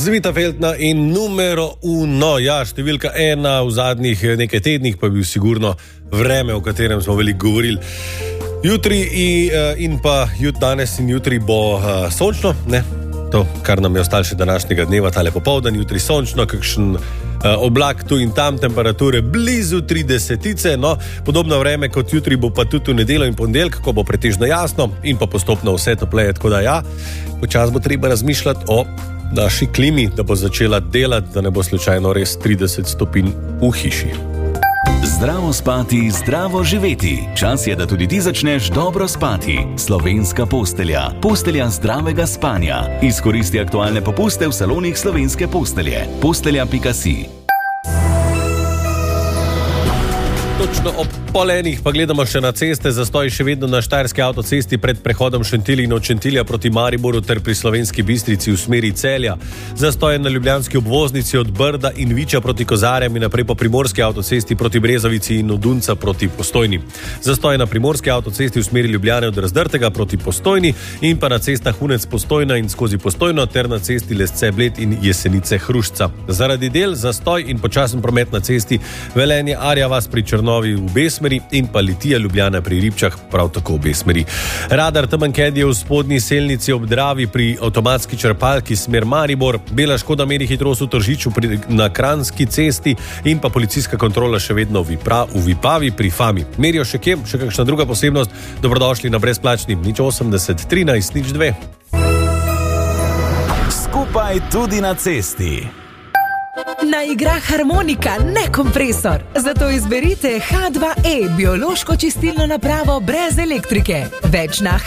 Zvita Feltna in numero uno. Ja, številka 1 v zadnjih nekaj tednih, pa je bil sigurno vreme, o katerem smo veliko govorili. Jutri in pa danes in jutri bo sončno, ne? To, kar nam je ostalo še današnjega dneva, tale popoldan, jutri sončno, kakšen oblak tu in tam, temperature blizu 30, no, podobno vreme kot jutri bo pa tudi v nedeljo in ponedeljek, ko bo pretežno jasno in pa postopno vse topleje, tako da ja, počas bo treba razmišljati o naši klimi, da bo začela delati, da ne bo slučajno res 30 stopinj v hiši. Zdravo spati, zdravo živeti. Čas je, da tudi ti začneš dobro spati. Slovenska postelja. Postelja zdravega spanja. Izkoristi aktualne popuste v salonih Slovenske postelje. Postelja.si. Točno ob pol enih pa gledamo še na ceste. Zastoj še vedno na Štajerski avtocesti pred prehodom Šentilj in od Šentilja proti Mariboru ter pri Slovenski Bistrici v smeri Celja. Zastoj na ljubljanski obvoznici od Brda in Viča proti Kozarjem in naprej po Primorski avtocesti proti Brezovici in od Dunca proti Postojni. Zastoj na Primorski avtocesti v smeri Ljubljane od Razdrtega proti Postojni in pa na cestah Hunec Postojna in skozi Postojno ter na cesti Lesce Bled in Jesenice Hrušca. Zaradi del zastoj in počasen promet na cesti Velenje Arja vas pri Črnovi v Besmeri in pa Litija Ljubljana pri Ribčah, prav tako v Besmeri. Radar Temenked je v spodnji selnici ob Dravi pri avtomatski črpalki smer Maribor, Bela Škoda meri hitrost v Tržiču na Kranjski cesti in pa policijska kontrola še vedno v Vipavi pri Fami. Merijo še kje, še kakšna druga posebnost, dobrodošli na brezplačni 080 13 02. Skupaj tudi na cesti. Na igra harmonika, ne kompresor. Zato izberite H2E, biološko čistilno napravo brez elektrike. Več na